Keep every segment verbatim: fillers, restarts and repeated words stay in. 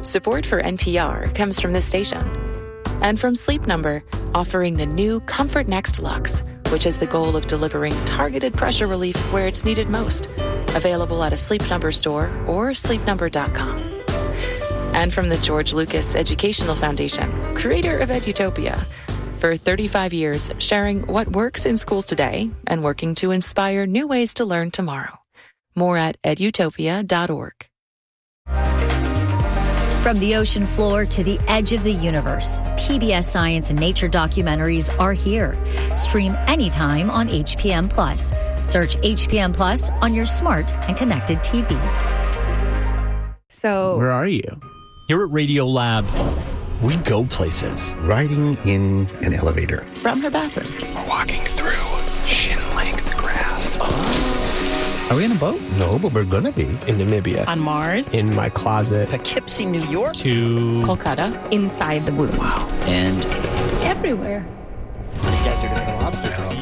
Support for N P R comes from this station. And from Sleep Number, offering the new Comfort Next Luxe, which has the goal of delivering targeted pressure relief where it's needed most. Available at a Sleep Number store or sleep number dot com. And from the George Lucas Educational Foundation, creator of Edutopia. For thirty-five years, sharing what works in schools today and working to inspire new ways to learn tomorrow. More at edutopia dot org. From the ocean floor to the edge of the universe, P B S Science and Nature documentaries are here. Stream anytime on H P M Plus. Search H P M Plus on your smart and connected T Vs. So, where are you? Here at Radio Lab, we go places. Riding in an elevator. From her bathroom. We're walking through shin-length grass. Are we in a boat? No, but we're gonna be. In Namibia. On Mars. In my closet. Poughkeepsie, New York. To Kolkata. Inside the womb. Wow. And everywhere. You guys are gonna have lobster talk.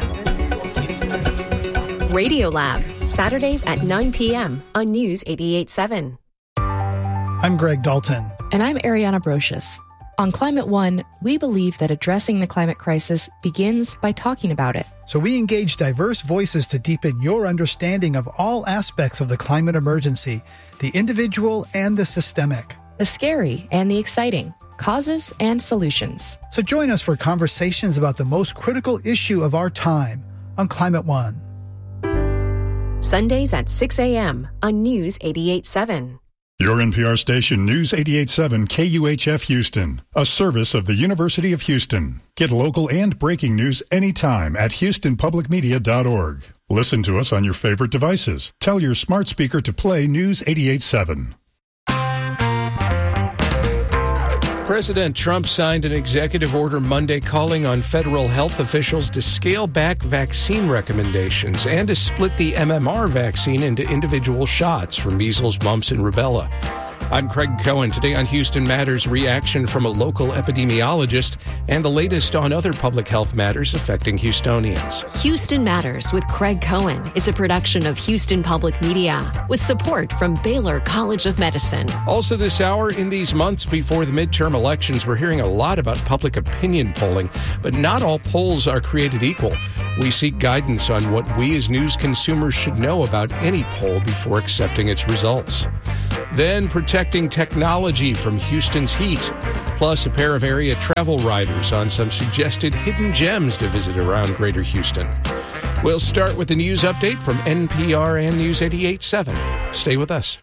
Yeah. Radio Lab, Saturdays at nine p.m. on News eighty-eight point seven. I'm Greg Dalton. And I'm Ariana Brocious. On Climate One, we believe that addressing the climate crisis begins by talking about it. So we engage diverse voices to deepen your understanding of all aspects of the climate emergency, the individual and the systemic. The scary and the exciting, causes and solutions. So join us for conversations about the most critical issue of our time on Climate One. Sundays at six a.m. on News eighty-eight point seven. Your N P R station, News eighty-eight point seven K U H F Houston, a service of the University of Houston. Get local and breaking news anytime at houston public media dot org. Listen to us on your favorite devices. Tell your smart speaker to play News eighty-eight point seven. President Trump signed an executive order Monday calling on federal health officials to scale back vaccine recommendations and to split the M M R vaccine into individual shots for measles, mumps, and rubella. I'm Craig Cohen. Today on Houston Matters, reaction from a local epidemiologist and the latest on other public health matters affecting Houstonians. Houston Matters with Craig Cohen is a production of Houston Public Media with support from Baylor College of Medicine. Also this hour, in these months before the midterm elections, we're hearing a lot about public opinion polling, but not all polls are created equal. We seek guidance on what we as news consumers should know about any poll before accepting its results. Then protecting technology from Houston's heat, plus a pair of area travel riders on some suggested hidden gems to visit around Greater Houston. We'll start with the news update from N P R and News eighty-eight point seven. Stay with us.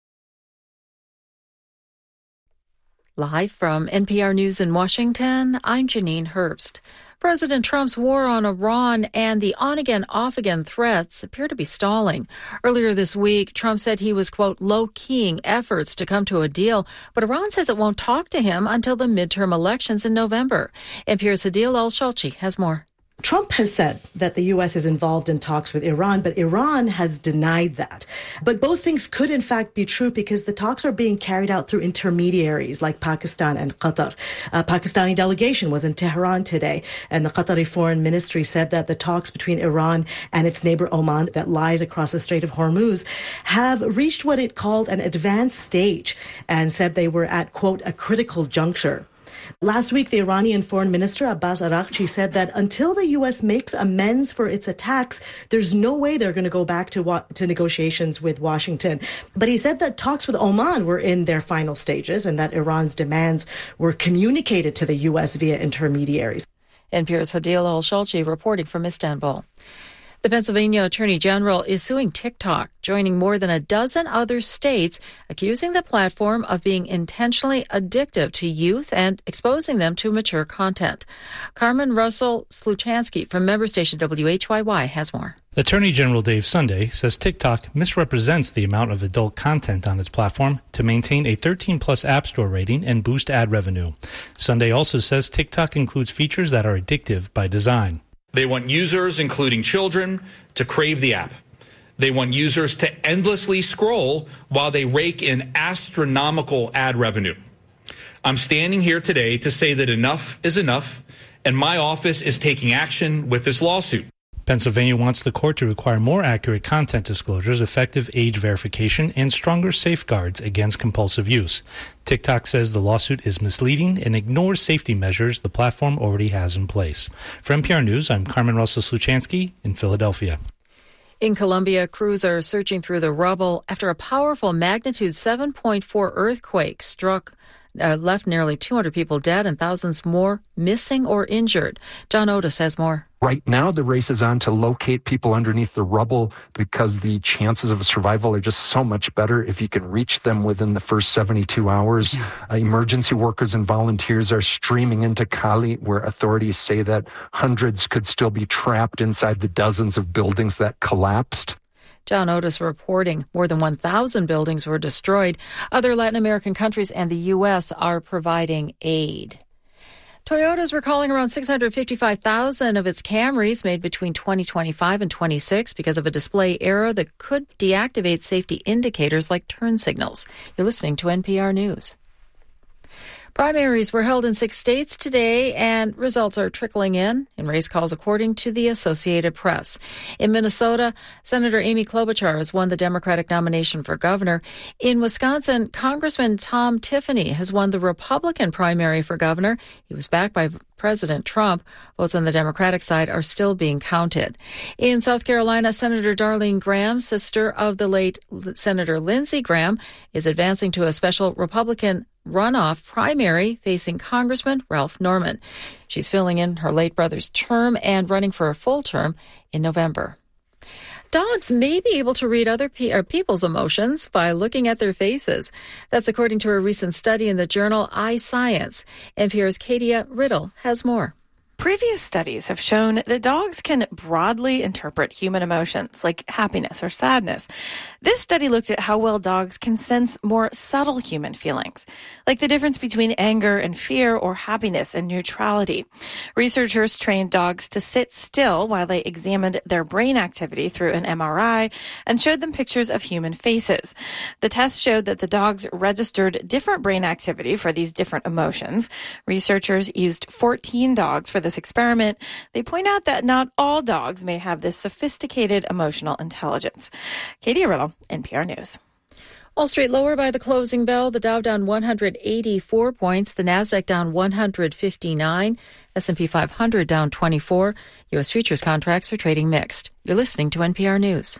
Live from N P R News in Washington, I'm Janine Herbst. President Trump's war on Iran and the on-again, off-again threats appear to be stalling. Earlier this week, Trump said he was, quote, low-keying efforts to come to a deal, but Iran says it won't talk to him until the midterm elections in November. N P R's Hadil Al-Shalchi has more. Trump has said that the U S is involved in talks with Iran, but Iran has denied that. But both things could, in fact, be true because the talks are being carried out through intermediaries like Pakistan and Qatar. A Pakistani delegation was in Tehran today, and the Qatari Foreign Ministry said that the talks between Iran and its neighbor Oman that lies across the Strait of Hormuz have reached what it called an advanced stage and said they were at, quote, a critical juncture. Last week, the Iranian Foreign Minister Abbas Araghchi said that until the U S makes amends for its attacks, there's no way they're going to go back to wa- to negotiations with Washington. But he said that talks with Oman were in their final stages and that Iran's demands were communicated to the U S via intermediaries. N P R's Hadil Al-Shalchi reporting from Istanbul. The Pennsylvania Attorney General is suing TikTok, joining more than a dozen other states, accusing the platform of being intentionally addictive to youth and exposing them to mature content. Carmen Russell Sluchansky from member station W H Y Y has more. Attorney General Dave Sunday says TikTok misrepresents the amount of adult content on its platform to maintain a thirteen plus App Store rating and boost ad revenue. Sunday also says TikTok includes features that are addictive by design. They want users, including children, to crave the app. They want users to endlessly scroll while they rake in astronomical ad revenue. I'm standing here today to say that enough is enough, and my office is taking action with this lawsuit. Pennsylvania wants the court to require more accurate content disclosures, effective age verification, and stronger safeguards against compulsive use. TikTok says the lawsuit is misleading and ignores safety measures the platform already has in place. For N P R News, I'm Carmen Russell-Sluchansky in Philadelphia. In Colombia, crews are searching through the rubble after a powerful magnitude seven point four earthquake struck, uh, left nearly two hundred people dead and thousands more missing or injured. John Otis has more. Right now, the race is on to locate people underneath the rubble because the chances of survival are just so much better if you can reach them within the first seventy-two hours. Uh, emergency workers and volunteers are streaming into Cali, where authorities say that hundreds could still be trapped inside the dozens of buildings that collapsed. John Otis reporting more than one thousand buildings were destroyed. Other Latin American countries and the U S are providing aid. Toyota is recalling around six hundred fifty-five thousand of its Camrys made between twenty twenty-five and twenty-six because of a display error that could deactivate safety indicators like turn signals. You're listening to N P R News. Primaries were held in six states today, and results are trickling in in race calls, according to the Associated Press. In Minnesota, Senator Amy Klobuchar has won the Democratic nomination for governor. In Wisconsin, Congressman Tom Tiffany has won the Republican primary for governor. He was backed by President Trump. Votes on the Democratic side are still being counted. In South Carolina, Senator Darlene Graham, sister of the late Senator Lindsey Graham, is advancing to a special Republican runoff primary facing Congressman Ralph Norman. She's filling in her late brother's term and running for a full term in November. Dogs may be able to read other pe- or people's emotions by looking at their faces. That's according to a recent study in the journal iScience. N P R's Katia Riddle has more. Previous studies have shown that dogs can broadly interpret human emotions, like happiness or sadness. This study looked at how well dogs can sense more subtle human feelings, like the difference between anger and fear or happiness and neutrality. Researchers trained dogs to sit still while they examined their brain activity through an M R I and showed them pictures of human faces. The test showed that the dogs registered different brain activity for these different emotions. Researchers used fourteen dogs for this experiment. They point out that not all dogs may have this sophisticated emotional intelligence. Katie Riddle, N P R News. Wall Street lower by the closing bell. The Dow down one hundred eighty-four points. The Nasdaq down one hundred fifty-nine. S and P five hundred down twenty-four. U S futures contracts are trading mixed. You're listening to N P R News.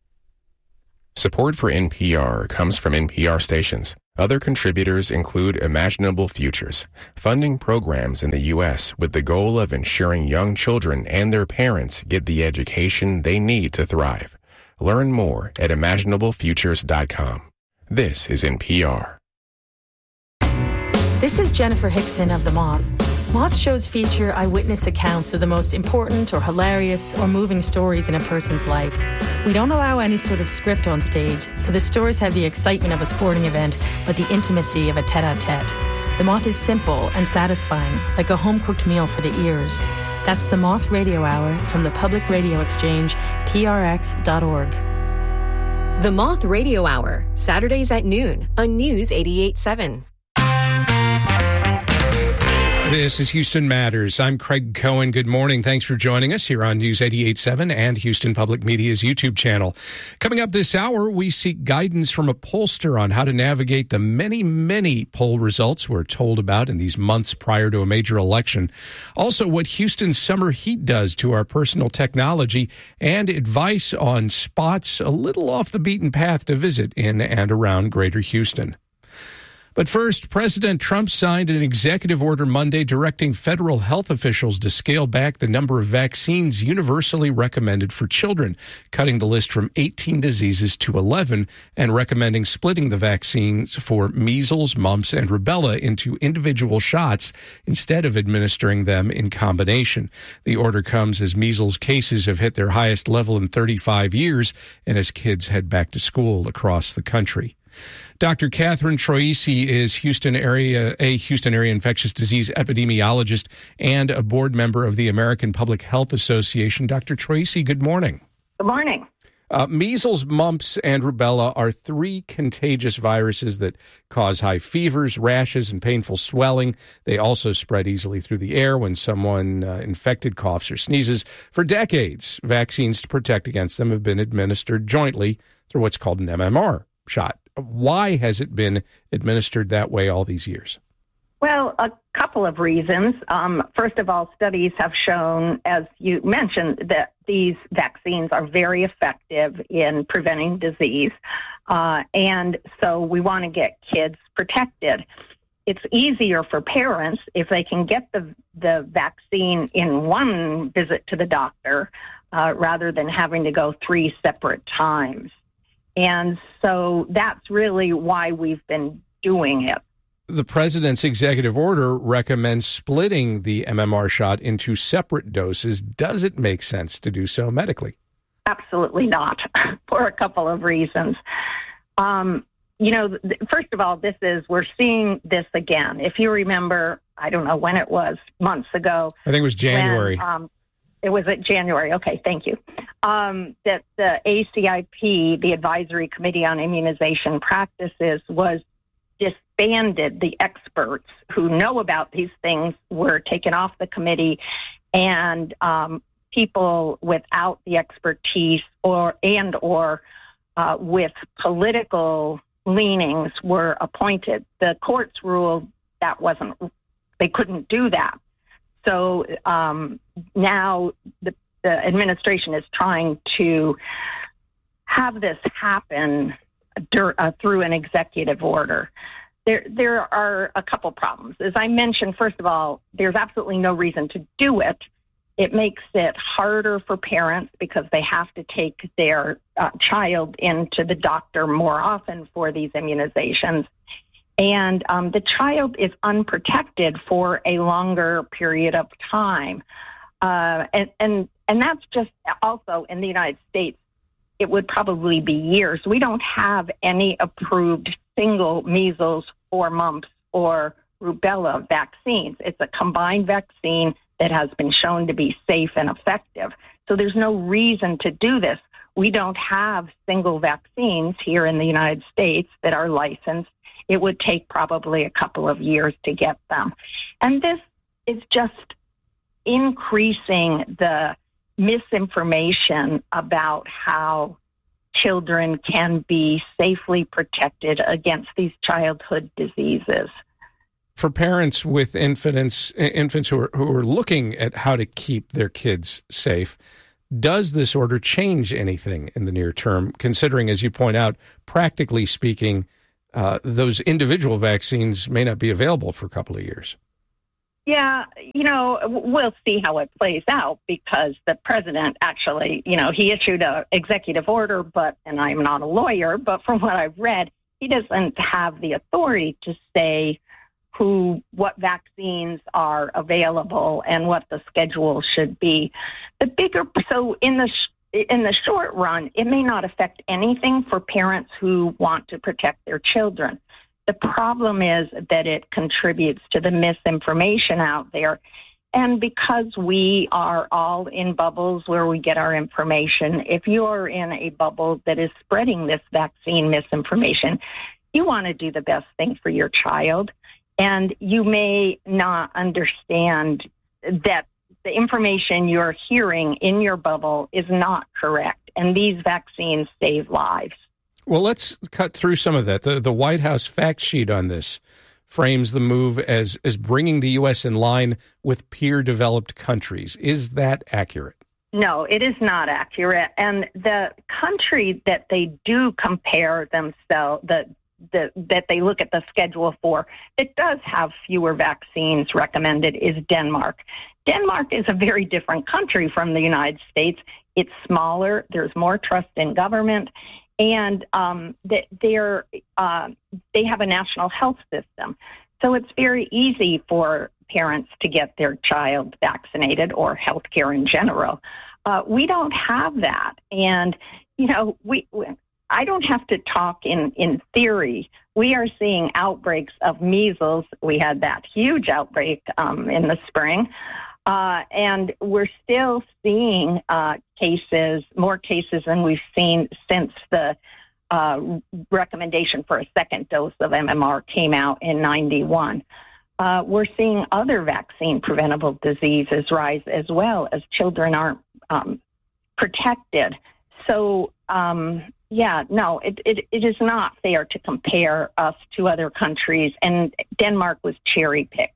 Support for N P R comes from N P R stations. Other contributors include Imaginable Futures, funding programs in the U S with the goal of ensuring young children and their parents get the education they need to thrive. Learn more at imaginable futures dot com. This is N P R. This is Jennifer Hickson of The Moth. Moth shows feature eyewitness accounts of the most important or hilarious or moving stories in a person's life. We don't allow any sort of script on stage, so the stories have the excitement of a sporting event, but the intimacy of a tete-a-tete. The Moth is simple and satisfying, like a home-cooked meal for the ears. That's The Moth Radio Hour from the Public Radio Exchange, P R X dot org. The Moth Radio Hour, Saturdays at noon on News eighty-eight point seven. This is Houston Matters. I'm Craig Cohen. Good morning. Thanks for joining us here on News eighty-eight point seven and Houston Public Media's YouTube channel. Coming up this hour, we seek guidance from a pollster on how to navigate the many, many poll results we're told about in these months prior to a major election. Also, what Houston's summer heat does to our personal technology, and advice on spots a little off the beaten path to visit in and around Greater Houston. But first, President Trump signed an executive order Monday directing federal health officials to scale back the number of vaccines universally recommended for children, cutting the list from eighteen diseases to eleven, and recommending splitting the vaccines for measles, mumps, and rubella into individual shots instead of administering them in combination. The order comes as measles cases have hit their highest level in thirty-five years and as kids head back to school across the country. Doctor Catherine Troisi is Houston area, a Houston area infectious disease epidemiologist and a board member of the American Public Health Association. Doctor Troisi, good morning. Good morning. Uh, measles, mumps, and rubella are three contagious viruses that cause high fevers, rashes, and painful swelling. They also spread easily through the air when someone uh, infected coughs or sneezes. For decades, vaccines to protect against them have been administered jointly through what's called an M M R shot. Why has it been administered that way all these years? Well, a couple of reasons. Um, first of all, studies have shown, as you mentioned, that these vaccines are very effective in preventing disease. Uh, and so we want to get kids protected. It's easier for parents if they can get the, the vaccine in one visit to the doctor uh, rather than having to go three separate times. And so that's really why we've been doing it. The president's executive order recommends splitting the M M R shot into separate doses. Does it make sense to do so medically? Absolutely not, for a couple of reasons. Um, you know, first of all, this is, we're seeing this again. If you remember, I don't know when it was, months ago. I think it was January. When, um, it was at January. Okay, thank you. Um, that the A C I P, the Advisory Committee on Immunization Practices, was disbanded. The experts who know about these things were taken off the committee, and um, people without the expertise or and or uh, with political leanings were appointed. The courts ruled that wasn't, they couldn't do that. So um, now the, the administration is trying to have this happen dur- uh, through an executive order. There, there are a couple problems. As I mentioned, first of all, there's absolutely no reason to do it. It makes it harder for parents because they have to take their uh, child into the doctor more often for these immunizations. And um, the child is unprotected for a longer period of time. Uh, and, and, and that's just also in the United States, it would probably be years. We don't have any approved single measles or mumps or rubella vaccines. It's a combined vaccine that has been shown to be safe and effective. So there's no reason to do this. We don't have single vaccines here in the United States that are licensed. It would take probably a couple of years to get them. And this is just increasing the misinformation about how children can be safely protected against these childhood diseases. For parents with infants, infants who are, who are looking at how to keep their kids safe, does this order change anything in the near term, considering, as you point out, practically speaking, uh, those individual vaccines may not be available for a couple of years? Yeah, you know, we'll see how it plays out because the president actually, you know, he issued an executive order, but, and I'm not a lawyer, but from what I've read, he doesn't have the authority to say who, what vaccines are available and what the schedule should be. The bigger, so in the in the short run, it may not affect anything for parents who want to protect their children. The problem is that it contributes to the misinformation out there. And because we are all in bubbles where we get our information, if you're in a bubble that is spreading this vaccine misinformation, you want to do the best thing for your child. And you may not understand that the information you're hearing in your bubble is not correct. And these vaccines save lives. Well, let's cut through some of that. The, the White House fact sheet on this frames the move as, as bringing the U S in line with peer-developed countries. Is that accurate? No, it is not accurate. And the country that they do compare themselves, the, the, that they look at the schedule for, that does have fewer vaccines recommended is Denmark. Denmark is a very different country from the United States. It's smaller. There's more trust in government. And um, they're, uh, they have a national health system. So it's very easy for parents to get their child vaccinated or healthcare in general. Uh, we don't have that. And, you know, we, we I don't have to talk in, in theory. We are seeing outbreaks of measles. We had that huge outbreak um, in the spring. Uh, and we're still seeing uh, cases, more cases than we've seen since the uh, recommendation for a second dose of M M R came out in ninety-one. Uh, we're seeing other vaccine-preventable diseases rise as well as children aren't um, protected. So, um, yeah, no, it, it, it is not fair to compare us to other countries, and Denmark was cherry-picked.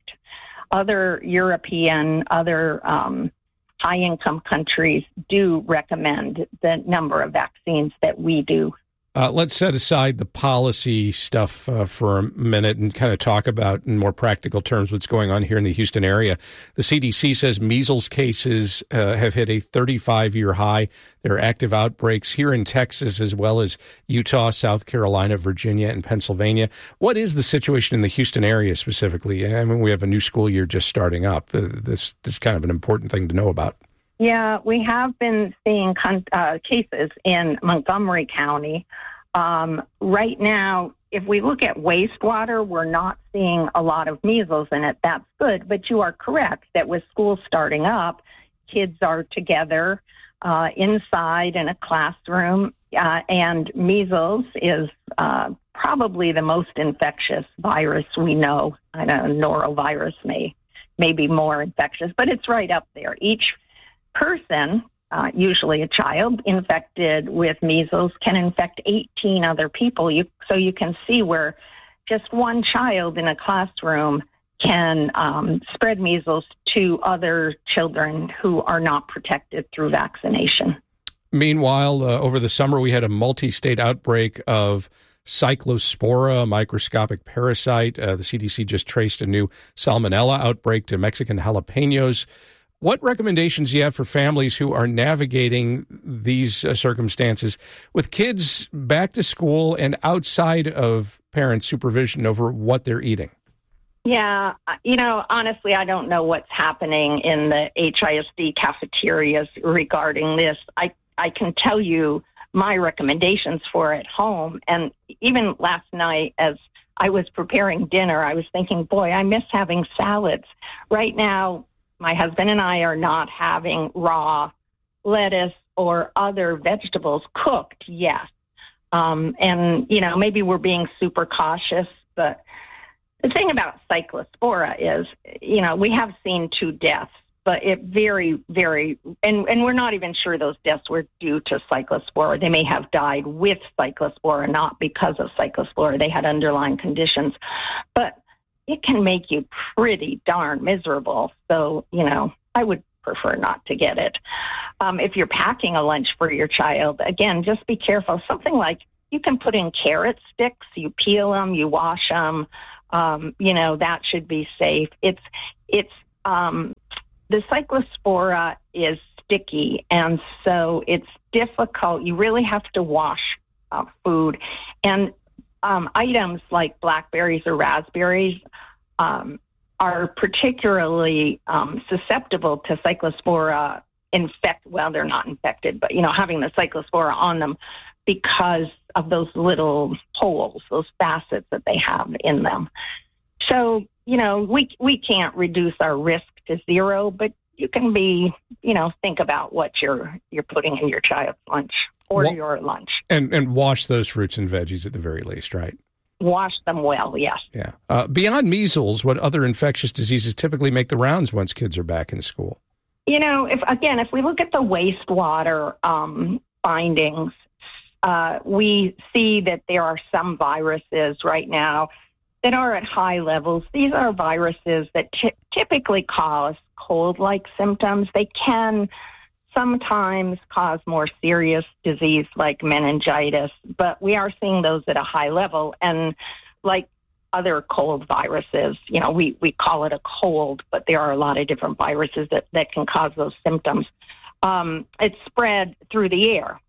Other European, other um, high-income countries do recommend the number of vaccines that we do. Uh, let's set aside the policy stuff uh, for a minute and kind of talk about, in more practical terms, what's going on here in the Houston area. The C D C says measles cases uh, have hit a thirty-five-year high. There are active outbreaks here in Texas as well as Utah, South Carolina, Virginia, and Pennsylvania. What is the situation in the Houston area specifically? I mean, we have a new school year just starting up. Uh, this, this is kind of an important thing to know about. Yeah, we have been seeing con- uh, cases in Montgomery County. Um, right now, if we look at wastewater, we're not seeing a lot of measles in it. That's good, but you are correct that with schools starting up, kids are together uh, inside in a classroom, uh, and measles is uh, probably the most infectious virus we know. I know norovirus may, may be more infectious, but it's right up there. Each person, uh, usually a child, infected with measles can infect eighteen other people. You, so you can see where just one child in a classroom can um, spread measles to other children who are not protected through vaccination. Meanwhile, uh, over the summer, we had a multi-state outbreak of Cyclospora, a microscopic parasite. Uh, the C D C just traced a new Salmonella outbreak to Mexican jalapenos. What recommendations do you have for families who are navigating these uh, circumstances with kids back to school and outside of parent supervision over what they're eating? Yeah, you know, honestly, I don't know what's happening in the H I S D cafeterias regarding this. I, I can tell you my recommendations for at home. And even last night, as I was preparing dinner, I was thinking, boy, I miss having salads. Right now, my husband and I are not having raw lettuce or other vegetables cooked yet. Um, and, you know, maybe we're being super cautious, but the thing about Cyclospora is, you know, we have seen two deaths, but it very, very, and, and we're not even sure those deaths were due to Cyclospora. They may have died with Cyclospora, not because of Cyclospora. They had underlying conditions. But it can make you pretty darn miserable. So, you know, I would prefer not to get it. Um, if you're packing a lunch for your child, again, just be careful. Something like you can put in carrot sticks, you peel them, you wash them. Um, you know, that should be safe. It's, it's, um, the Cyclospora is sticky, and so it's difficult. You really have to wash uh, food. And Um, items like blackberries or raspberries um, are particularly um, susceptible to Cyclospora infect. Well, they're not infected, but, you know, having the Cyclospora on them because of those little holes, those facets that they have in them. So, you know, we we can't reduce our risk to zero, but you can be, you know, think about what you're you're putting in your child's lunch. Or well, your lunch. And and wash those fruits and veggies at the very least, right? Wash them well, yes. Yeah. Uh, beyond measles, what other infectious diseases typically make the rounds once kids are back in school? You know, if again, if we look at the wastewater um, findings, uh, we see that there are some viruses right now that are at high levels. These are viruses that t- typically cause cold-like symptoms. They can sometimes cause more serious disease like meningitis, but we are seeing those at a high level. And like other cold viruses, you know, we, we call it a cold, but there are a lot of different viruses that, that can cause those symptoms. Um, it's spread through the air.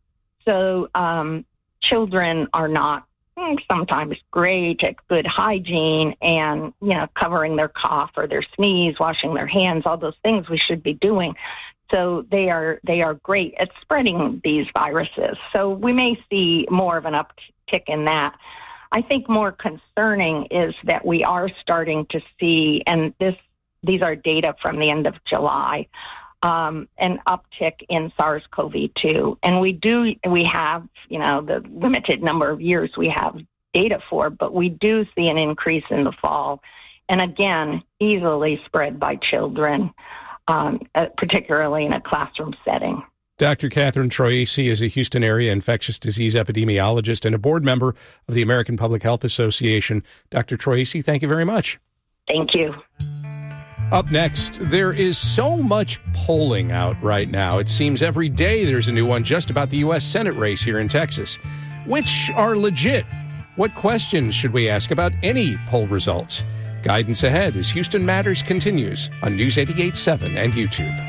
So um, children are not sometimes great at good hygiene and, you know, covering their cough or their sneeze, washing their hands, all those things we should be doing. So they are they are great at spreading these viruses. So we may see more of an uptick in that. I think more concerning is that we are starting to see, and this these are data from the end of July, um, an uptick in SARS-C o V two. And we do, we have, you know, the limited number of years we have data for, but we do see an increase in the fall. And again, easily spread by children, um, uh, particularly in a classroom setting. Doctor Catherine Troisi is a Houston area infectious disease epidemiologist and a board member of the American Public Health Association. Doctor Troisi, thank you very much. Thank you. Up next, there is so much polling out right now. It seems every day there's a new one just about the U S Senate race here in Texas. Which are legit? What questions should we ask about any poll results? Guidance ahead as Houston Matters continues on News eighty-eight point seven and YouTube.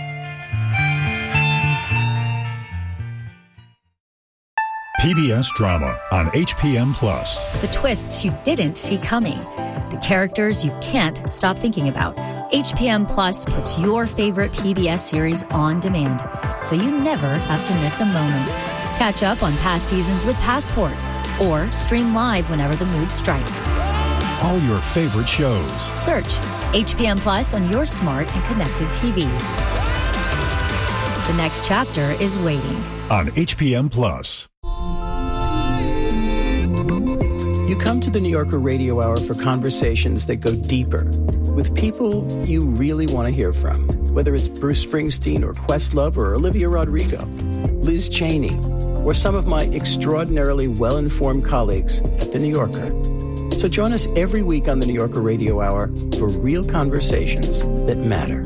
P B S Drama on H P M Plus. The twists you didn't see coming. The characters you can't stop thinking about. H P M Plus puts your favorite P B S series on demand, so you never have to miss a moment. Catch up on past seasons with Passport, or stream live whenever the mood strikes. All your favorite shows. Search H P M Plus on your smart and connected T Vs. The next chapter is waiting. On H P M Plus. You come to the New Yorker Radio Hour for conversations that go deeper with people you really want to hear from, whether it's Bruce Springsteen or Questlove or Olivia Rodrigo, Liz Cheney, or some of my extraordinarily well-informed colleagues at the New Yorker. So join us every week on the New Yorker Radio Hour for real conversations that matter.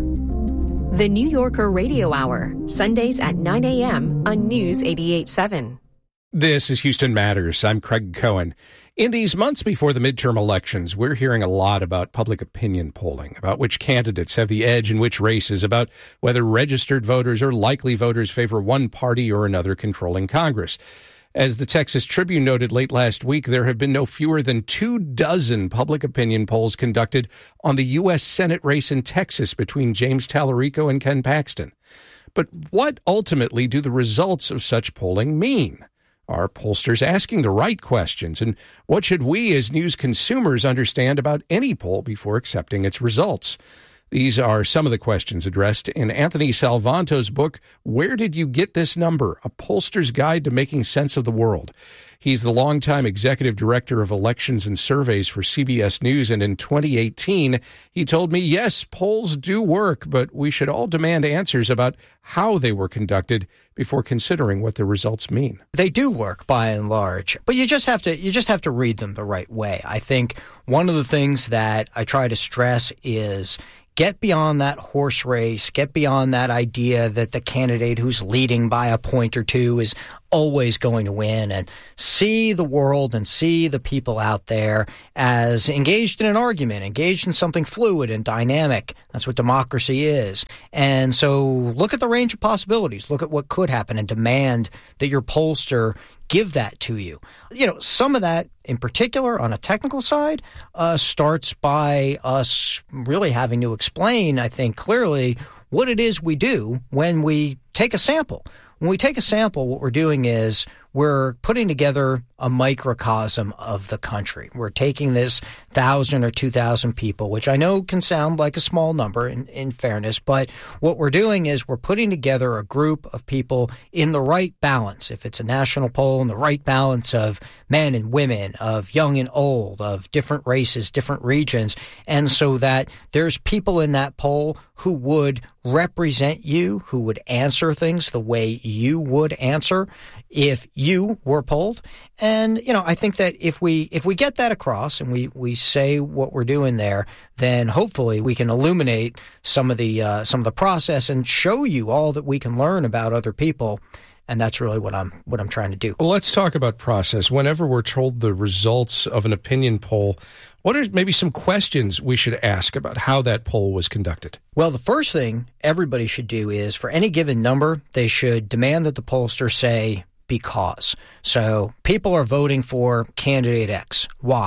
The New Yorker Radio Hour, Sundays at nine a.m. on News eighty-eight point seven. This is Houston Matters. I'm Craig Cohen. In these months before the midterm elections, we're hearing a lot about public opinion polling, about which candidates have the edge in which races, about whether registered voters or likely voters favor one party or another controlling Congress. As the Texas Tribune noted late last week, there have been no fewer than two dozen public opinion polls conducted on the U S Senate race in Texas between James Tallarico and Ken Paxton. But what ultimately do the results of such polling mean? Are pollsters asking the right questions? And what should we as news consumers understand about any poll before accepting its results? These are some of the questions addressed in Anthony Salvanto's book, Where Did You Get This Number? A Pollster's Guide to Making Sense of the World. He's the longtime executive director of elections and surveys for C B S News, and in twenty eighteen, he told me, yes, polls do work, but we should all demand answers about how they were conducted before considering what the results mean. They do work by and large, but you just have to you just have to read them the right way. I think one of the things that I try to stress is get beyond that horse race, get beyond that idea that the candidate who's leading by a point or two is always going to win, and see the world and see the people out there as engaged in an argument, engaged in something fluid and dynamic. That's what democracy is. And so look at the range of possibilities, look at what could happen, and demand that your pollster give that to you. You know, some of that in particular on a technical side uh, starts by us really having to explain, I think, clearly what it is we do when we take a sample. When we take a sample, what we're doing is we're putting together a microcosm of the country. We're taking this thousand or two thousand people, which I know can sound like a small number in, in fairness, but what we're doing is we're putting together a group of people in the right balance. If it's a national poll, in the right balance of men and women, of young and old, of different races, different regions, and so that there's people in that poll who would represent you, who would answer things the way you would answer if you were polled. And, you know, I think that if we if we get that across and we, we say what we're doing there, then hopefully we can illuminate some of the uh, some of the process and show you all that we can learn about other people. And that's really what I'm what I'm trying to do. Well, let's talk about process. Whenever we're told the results of an opinion poll, what are maybe some questions we should ask about how that poll was conducted? Well, the first thing everybody should do is, for any given number, they should demand that the pollster say because. So people are voting for candidate X. Why?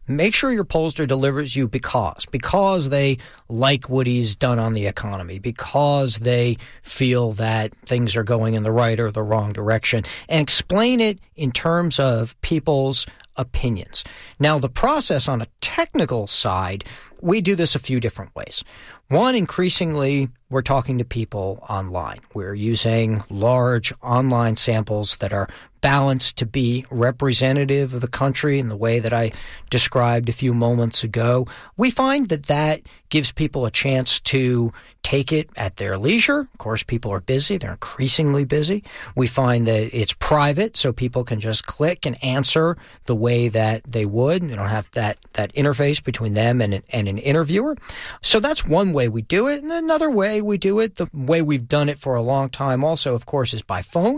make sure your pollster delivers you because, because they like what he's done on the economy, because they feel that things are going in the right or the wrong direction, and explain it in terms of people's opinions. Now, the process on a technical side, we do this a few different ways. One, increasingly, we're talking to people online. We're using large online samples that are balanced to be representative of the country in the way that I described a few moments ago. We find that that gives people a chance to take it at their leisure. Of course, people are busy. They're increasingly busy. We find that it's private, so people can just click and answer the way that they would. You don't have that, that interface between them and an, and an interviewer. So that's one way we do it. And another way we do it, the way we've done it for a long time also, of course, is by phone.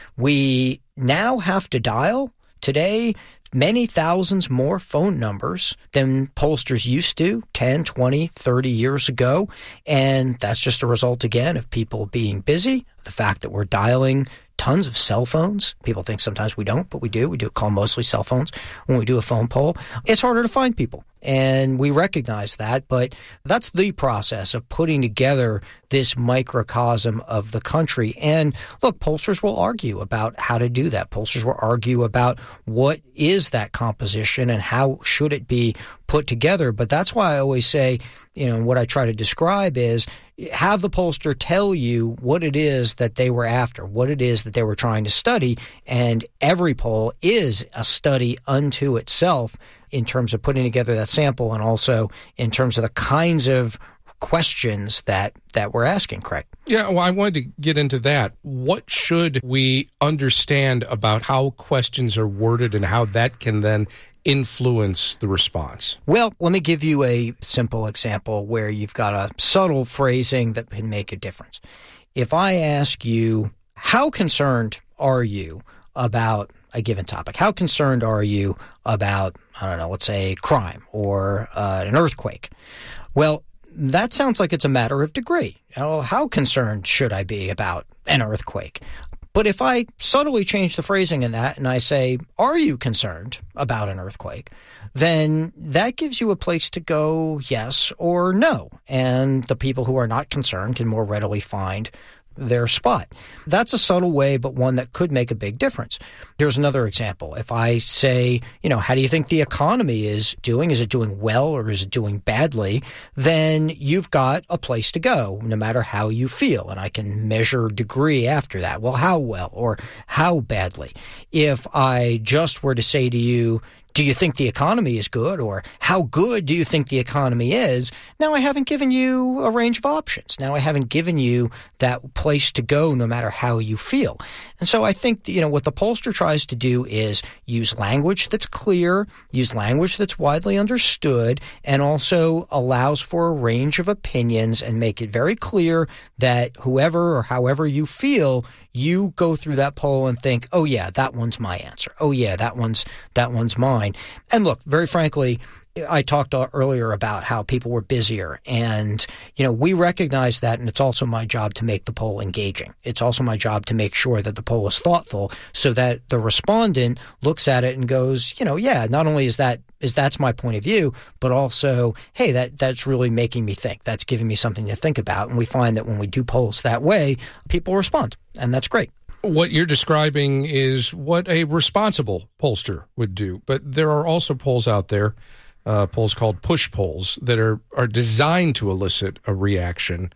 We now have to dial today many thousands more phone numbers than pollsters used to ten, twenty, thirty years ago. And that's just a result, again, of people being busy, the fact that we're dialing tons of cell phones. People think sometimes we don't, but we do. We do call mostly cell phones when we do a phone poll. It's harder to find people, and we recognize that, but that's the process of putting together this microcosm of the country. And look, pollsters will argue about how to do that. Pollsters will argue about what is that composition and how should it be put together. But that's why I always say, you know, what I try to describe is have the pollster tell you what it is that they were after, what it is that they were trying to study. And every poll is a study unto itself in terms of putting together that sample and also in terms of the kinds of questions that, that we're asking, Craig. Yeah, well, I wanted to get into that. What should we understand about how questions are worded and how that can then influence the response? Well, let me give you a simple example where you've got a subtle phrasing that can make a difference. If I ask you, how concerned are you about a given topic? How concerned are you about, I don't know, let's say crime or uh, an earthquake? Well, that sounds like it's a matter of degree. Oh, how concerned should I be about an earthquake? But if I subtly change the phrasing in that and I say, are you concerned about an earthquake? Then that gives you a place to go yes or no. And the people who are not concerned can more readily find their spot. That's a subtle way, but one that could make a big difference. Here's another example. If I say, you know, how do you think the economy is doing? Is it doing well or is it doing badly? Then you've got a place to go, no matter how you feel. And I can measure degree after that. Well, how well or how badly? If I just were to say to you, do you think the economy is good, or how good do you think the economy is? Now I haven't given you a range of options. Now I haven't given you that place to go no matter how you feel. And so I think, you know, what the pollster tries to do is use language that's clear, use language that's widely understood, and also allows for a range of opinions and make it very clear that whoever or however you feel, you go through that poll and think, oh yeah, that one's my answer. Oh yeah, that one's that one's mine. And look, very frankly, I talked earlier about how people were busier, and you know, we recognize that, and it's also my job to make the poll engaging. It's also my job to make sure that the poll is thoughtful so that the respondent looks at it and goes, you know, yeah, not only is that is that's my point of view, but also, hey, that that's really making me think. That's giving me something to think about. And we find that when we do polls that way, people respond, and that's great. What you're describing is what a responsible pollster would do. But there are also polls out there, uh, polls called push polls, that are, are designed to elicit a reaction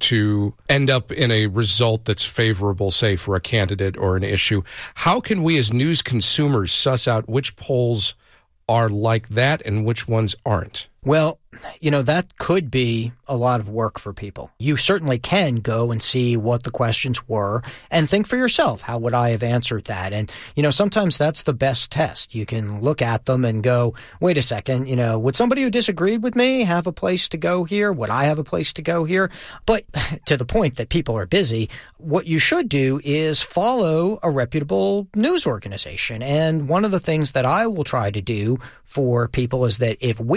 to end up in a result that's favorable, say, for a candidate or an issue. How can we as news consumers suss out which polls are like that and which ones aren't? Well, you know, that could be a lot of work for people. You certainly can go and see what the questions were and think for yourself, how would I have answered that? And, you know, sometimes that's the best test. You can look at them and go, wait a second, you know, would somebody who disagreed with me have a place to go here? Would I have a place to go here? But to the point that people are busy, what you should do is follow a reputable news organization. And one of the things that I will try to do for people is that if we report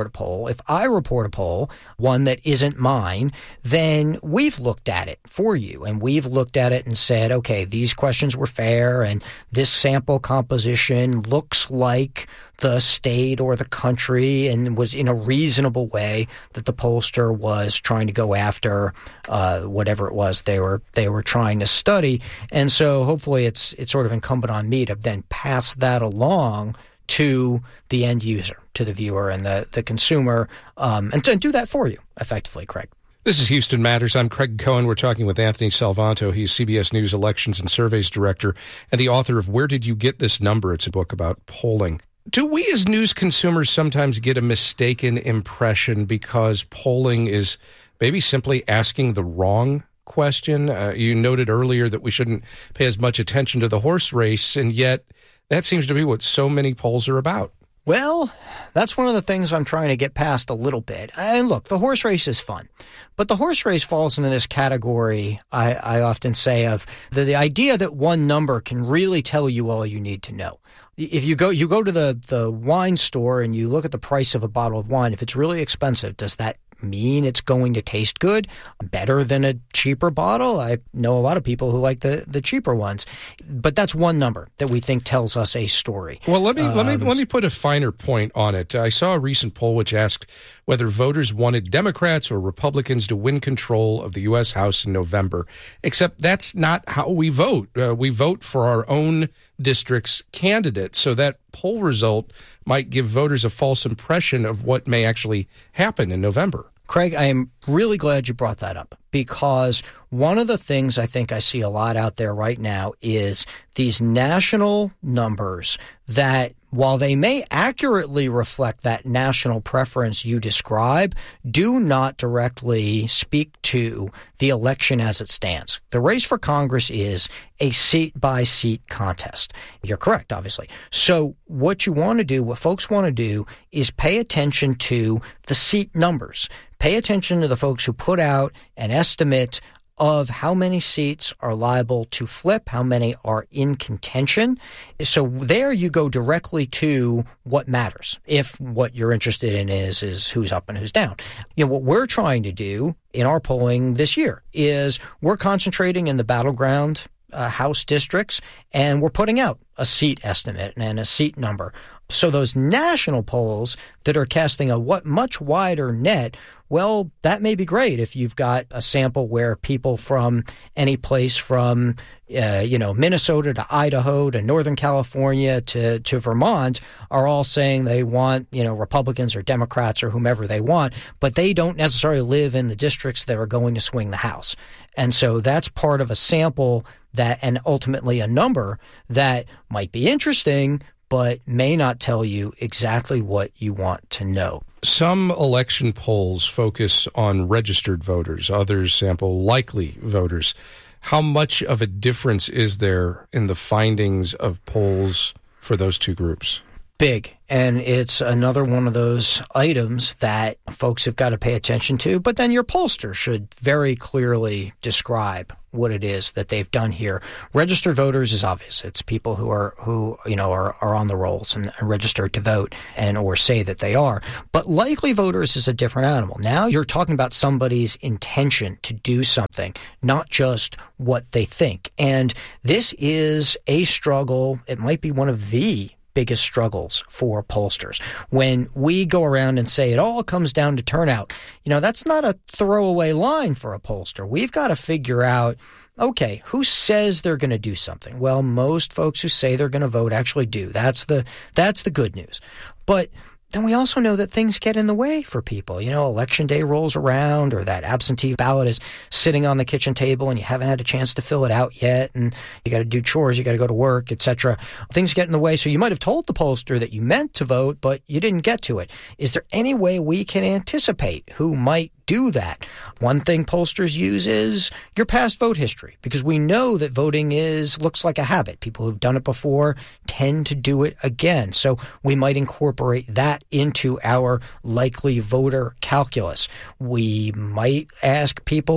report a poll, if I report a poll, one that isn't mine, then we've looked at it for you. And we've looked at it and said, okay, these questions were fair and this sample composition looks like the state or the country and was in a reasonable way that the pollster was trying to go after uh, whatever it was they were they were trying to study. And so hopefully it's it's sort of incumbent on me to then pass that along to the end user, to the viewer and the, the consumer, um, and, and do that for you effectively, Craig. This is Houston Matters. I'm Craig Cohen. We're talking with Anthony Salvanto. He's C B S News Elections and Surveys Director and the author of Where Did You Get This Number? It's a book about polling. Do we as news consumers sometimes get a mistaken impression because polling is maybe simply asking the wrong question? Uh, you noted earlier that we shouldn't pay as much attention to the horse race, and yet that seems to be what so many polls are about. Well, that's one of the things I'm trying to get past a little bit. And look, the horse race is fun, but the horse race falls into this category, I, I often say, of the, the idea that one number can really tell you all you need to know. If you go you go to the, the wine store and you look at the price of a bottle of wine, if it's really expensive, does that mean it's going to taste good, better than a cheaper bottle? I know a lot of people who like the, the cheaper ones, but that's one number that we think tells us a story. Well, let me um, let me let me put a finer point on it. I saw a recent poll which asked whether voters wanted Democrats or Republicans to win control of the U S House in November. Except that's not how we vote. Uh, we vote for our own district's candidate. So that poll result might give voters a false impression of what may actually happen in November. Craig, I am really glad you brought that up, because one of the things I think I see a lot out there right now is these national numbers that, while they may accurately reflect that national preference you describe, do not directly speak to the election as it stands. The race for Congress is a seat-by-seat contest. You're correct, obviously. So what you want to do, what folks want to do, is pay attention to the seat numbers. Pay attention to the folks who put out an estimate of how many seats are liable to flip, how many are in contention. So there you go directly to what matters. If what you're interested in is is who's up and who's down. You know, what we're trying to do in our polling this year is we're concentrating in the battleground uh, House districts, and we're putting out a seat estimate and a seat number. So those national polls that are casting a what much wider net, well, that may be great if you've got a sample where people from any place from, uh, you know, Minnesota to Idaho to Northern California to, to Vermont are all saying they want, you know, Republicans or Democrats or whomever they want, but they don't necessarily live in the districts that are going to swing the House. And so that's part of a sample that, and ultimately a number that might be interesting, but may not tell you exactly what you want to know. Some election polls focus on registered voters. Others sample likely voters. How much of a difference is there in the findings of polls for those two groups? Big. And it's another one of those items that folks have got to pay attention to. But then your pollster should very clearly describe what it is that they've done here. Registered voters is obvious. It's people who are who you know are, are on the rolls and registered to vote and or say that they are. But likely voters is a different animal. Now you're talking about somebody's intention to do something, not just what they think. And this is a struggle. It might be one of the biggest struggles for pollsters. When we go around and say it all comes down to turnout, you know, that's not a throwaway line for a pollster. We've got to figure out, okay, who says they're going to do something? Well, most folks who say they're going to vote actually do. That's the that's the good news. But then we also know that things get in the way for people. You know, election day rolls around, or that absentee ballot is sitting on the kitchen table and you haven't had a chance to fill it out yet, and you got to do chores, you got to go to work, et cetera. Things get in the way. So you might have told the pollster that you meant to vote, but you didn't get to it. Is there any way we can anticipate who might do that? One thing pollsters use is your past vote history, because we know that voting is looks like a habit. People who've done it before tend to do it again. So we might incorporate that into our likely voter calculus. We might ask people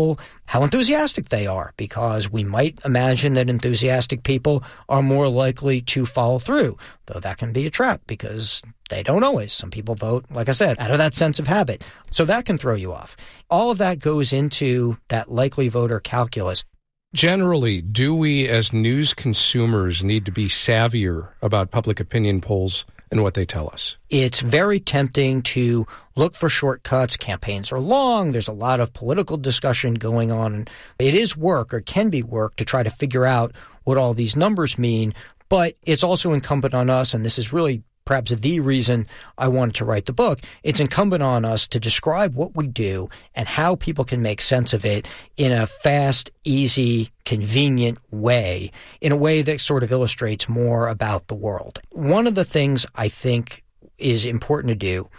how enthusiastic they are, because we might imagine that enthusiastic people are more likely to follow through, though that can be a trap because they don't always. Some people vote, like I said, out of that sense of habit. So that can throw you off. All of that goes into that likely voter calculus. Generally, do we as news consumers need to be savvier about public opinion polls and what they tell us? It's very tempting to look for shortcuts. Campaigns are long. There's a lot of political discussion going on. It is work, or can be work, to try to figure out what all these numbers mean. But it's also incumbent on us, and this is really perhaps the reason I wanted to write the book, it's incumbent on us to describe what we do and how people can make sense of it in a fast, easy, convenient way, in a way that sort of illustrates more about the world. One of the things I think is important to do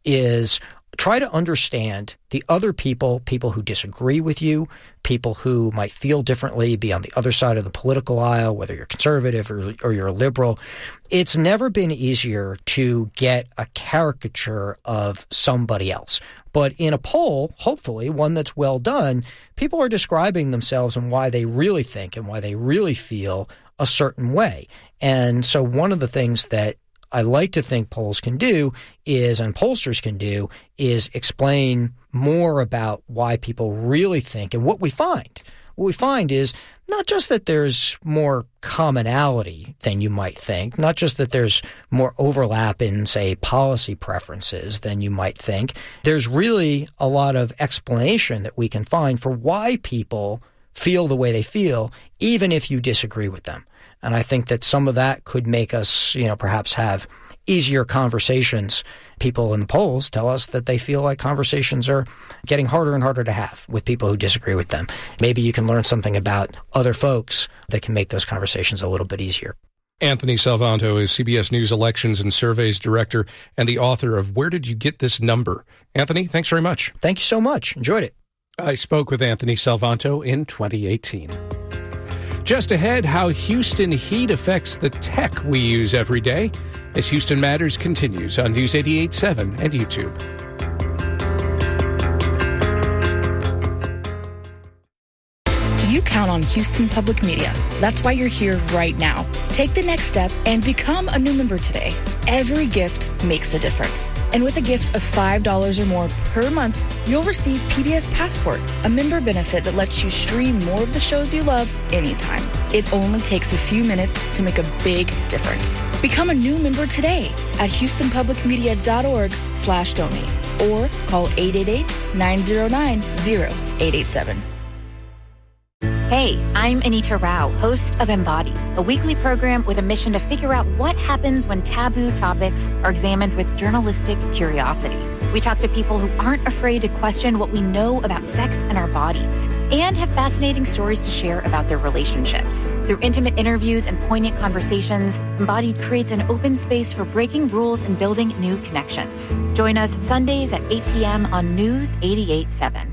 is try to understand the other people, people who disagree with you, people who might feel differently, be on the other side of the political aisle, whether you're conservative or, or you're a liberal. It's never been easier to get a caricature of somebody else. But in a poll, hopefully one that's well done, people are describing themselves and why they really think and why they really feel a certain way. And so one of the things that I like to think polls can do is, and pollsters can do, is explain more about why people really think. And what we find, what we find is not just that there's more commonality than you might think, not just that there's more overlap in, say, policy preferences than you might think. There's really a lot of explanation that we can find for why people feel the way they feel, even if you disagree with them. And I think that some of that could make us, you know, perhaps have easier conversations. People in the polls tell us that they feel like conversations are getting harder and harder to have with people who disagree with them. Maybe you can learn something about other folks that can make those conversations a little bit easier. Anthony Salvanto is C B S News Elections and Surveys Director and the author of Where Did You Get This Number? Anthony, thanks very much. Thank you so much. Enjoyed it. I spoke with Anthony Salvanto in twenty eighteen. Just ahead, how Houston heat affects the tech we use every day as Houston Matters continues on News eighty-eight point seven and YouTube. You count on Houston Public Media. That's why you're here right now. Take the next step and become a new member today. Every gift makes a difference. And with a gift of five dollars or more per month, you'll receive P B S Passport, a member benefit that lets you stream more of the shows you love anytime. It only takes a few minutes to make a big difference. Become a new member today at houstonpublicmedia.org slash donate or call eight eight eight, nine zero nine, zero eight eight seven. Hey, I'm Anita Rao, host of Embodied, a weekly program with a mission to figure out what happens when taboo topics are examined with journalistic curiosity. We talk to people who aren't afraid to question what we know about sex and our bodies, and have fascinating stories to share about their relationships. Through intimate interviews and poignant conversations, Embodied creates an open space for breaking rules and building new connections. Join us Sundays at eight p.m. on News eighty-eight point seven.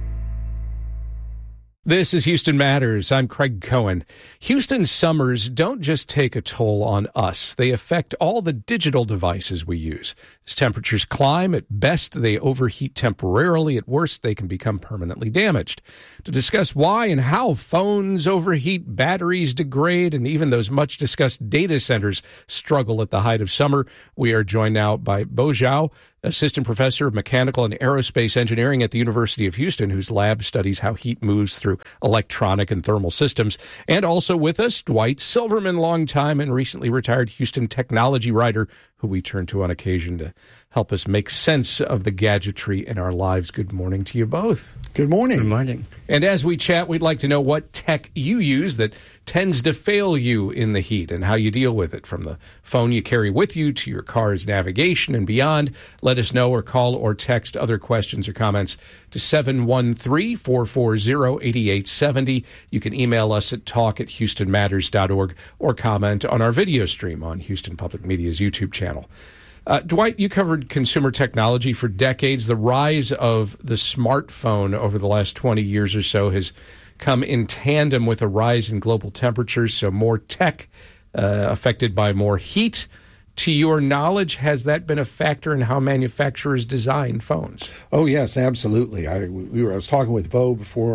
This is Houston Matters. I'm Craig Cohen. Houston's summers don't just take a toll on us. They affect all the digital devices we use. As temperatures climb, at best they overheat temporarily. At worst, they can become permanently damaged. To discuss why and how phones overheat, batteries degrade, and even those much-discussed data centers struggle at the height of summer, we are joined now by Bo Zhao, Assistant Professor of Mechanical and Aerospace Engineering at the University of Houston, whose lab studies how heat moves through electronic and thermal systems. And also with us, Dwight Silverman, longtime and recently retired Houston technology writer, who we turn to on occasion to help us make sense of the gadgetry in our lives. Good morning to you both. Good morning. Good morning. And as we chat, we'd like to know what tech you use that tends to fail you in the heat and how you deal with it, from the phone you carry with you to your car's navigation and beyond. Let us know or call or text other questions or comments to seven one three, four four zero, eight eight seven zero. You can email us at talk at houston matters dot org or comment on our video stream on Houston Public Media's YouTube channel. Uh, Dwight, you covered consumer technology for decades. The rise of the smartphone over the last twenty years or so has come in tandem with a rise in global temperatures, so more tech uh, affected by more heat. To your knowledge, has that been a factor in how manufacturers design phones? Oh, yes, absolutely. I, we were, I was talking with Bo before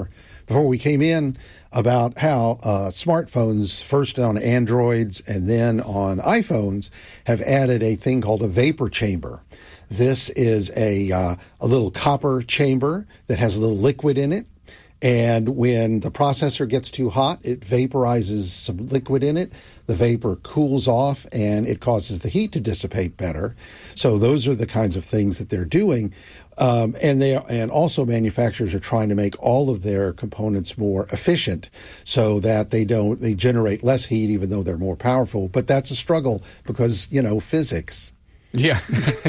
before we came in about how uh, smartphones, first on Androids and then on iPhones, have added a thing called a vapor chamber. This is a uh, a little copper chamber that has a little liquid in it. And when the processor gets too hot, it vaporizes some liquid in it. The vapor cools off, and it causes the heat to dissipate better. So those are the kinds of things that they're doing. Um, and they and also manufacturers are trying to make all of their components more efficient so that they don't they generate less heat, even though they're more powerful. But that's a struggle because, you know, physics. Yeah.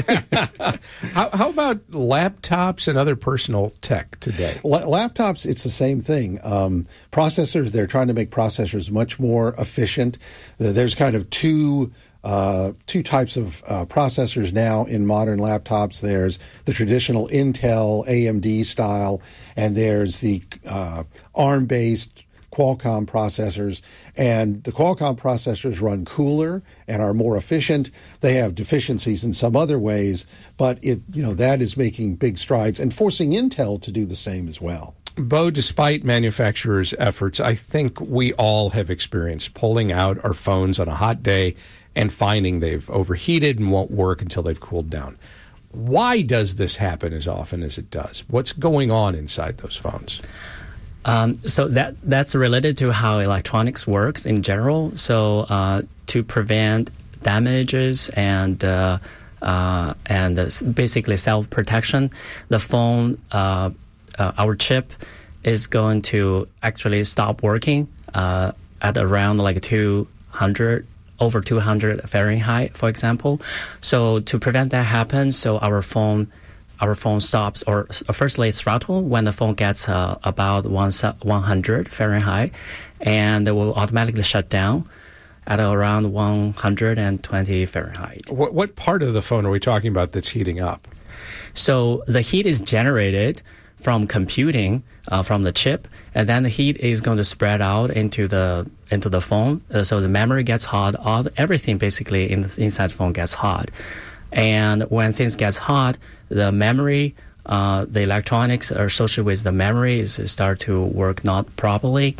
how, how about laptops and other personal tech today? La- laptops, it's the same thing. Um, processors, they're trying to make processors much more efficient. There's kind of two uh, two types of uh, processors now in modern laptops. There's the traditional Intel A M D style, and there's the uh, ARM-based Qualcomm processors, and the Qualcomm processors run cooler and are more efficient. They have deficiencies in some other ways, but it you know that is making big strides and forcing Intel to do the same as well. Bo, despite manufacturers' efforts, I think we all have experienced pulling out our phones on a hot day and finding they've overheated and won't work until they've cooled down. Why does this happen as often as it does? What's going on inside those phones? Um, so that that's related to how electronics works in general. So uh, to prevent damages and uh, uh, and uh, basically self-protection, the phone, uh, uh, our chip, is going to actually stop working uh, at around like two hundred, over two hundred Fahrenheit, for example. So to prevent that happen, so our phone. Our phone stops, or firstly throttle when the phone gets uh, about one hundred Fahrenheit, and it will automatically shut down at around one hundred twenty Fahrenheit. What, what part of the phone are we talking about that's heating up? So the heat is generated from computing uh, from the chip, and then the heat is going to spread out into the into the phone. Uh, so the memory gets hot. All everything basically in the, inside the phone gets hot. And when things get hot, the memory, uh, the electronics associated with the memory is start to work not properly,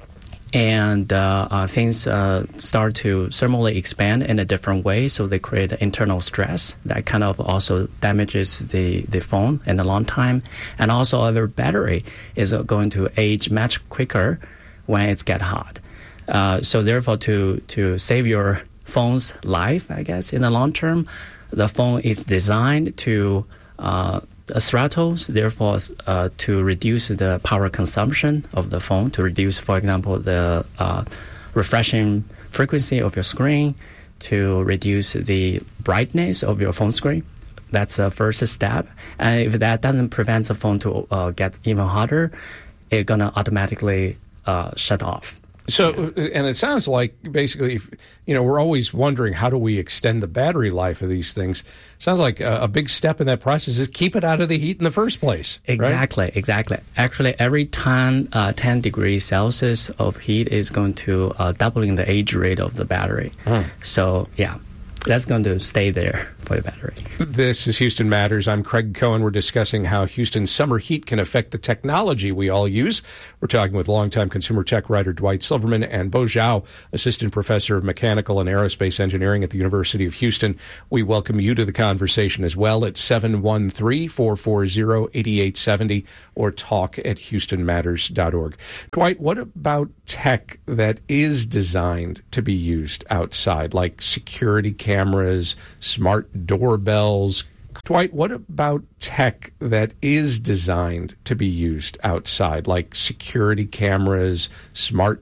and uh, uh, things uh, start to thermally expand in a different way. So they create internal stress that kind of also damages the, the phone in a long time. And also our battery is going to age much quicker when it's get hot. Uh, so therefore, to to save your phone's life, I guess, in the long term, the phone is designed to uh, throttles, therefore, uh, to reduce the power consumption of the phone, to reduce, for example, the uh, refreshing frequency of your screen, to reduce the brightness of your phone screen. That's the first step. And if that doesn't prevent the phone to uh, get even hotter, it's going to automatically uh, shut off. So, and it sounds like basically, if, you know, we're always wondering how do we extend the battery life of these things. Sounds like a, a big step in that process is keep it out of the heat in the first place. Exactly, right? exactly. Actually, every time uh, ten degrees Celsius of heat is going to uh, doubling the age rate of the battery. Hmm. So, yeah. That's going to stay there for the battery. This is Houston Matters. I'm Craig Cohen. We're discussing how Houston's summer heat can affect the technology we all use. We're talking with longtime consumer tech writer Dwight Silverman and Bo Zhao, assistant professor of mechanical and aerospace engineering at the University of Houston. We welcome you to the conversation as well at seven one three, four four zero, eight eight seven zero or talk at houston matters dot org. Dwight, what about tech that is designed to be used outside, like security cameras? cameras, smart doorbells. Dwight, what about tech that is designed to be used outside, like security cameras, smart